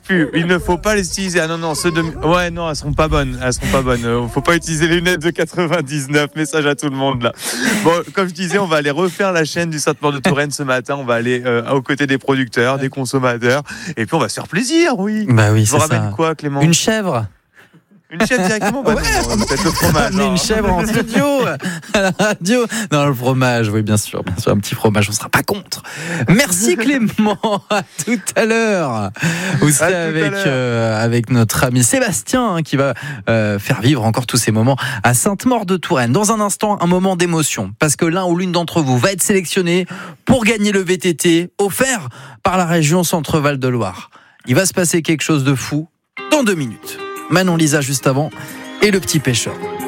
plus. Il ne faut pas les utiliser. Ah non, ceux de... Ouais, non, elles seront pas bonnes. Faut pas utiliser les lunettes de 99. Message à tout le monde, là. Bon, comme je disais, on va aller refaire la chaîne du Sainte-Maure de Touraine ce matin. On va aller aux côtés des producteurs, des consommateurs. Et puis, on va se faire plaisir, oui. Bah oui, je vous ramène quoi, Clément? Une chèvre. Une chèvre directement? Bah, non, peut-être le fromage. Une chèvre en studio à la radio. Non, le fromage, oui, bien sûr, un petit fromage, on ne sera pas contre. Merci Clément, à tout à l'heure. Vous serez avec notre ami Sébastien qui va faire vivre encore tous ces moments à Sainte-Maure de Touraine. Dans un instant, un moment d'émotion, parce que l'un ou l'une d'entre vous va être sélectionné pour gagner le VTT offert par la région Centre-Val de Loire. Il va se passer quelque chose de fou dans 2 minutes. Manon Lisa juste avant et le petit pêcheur.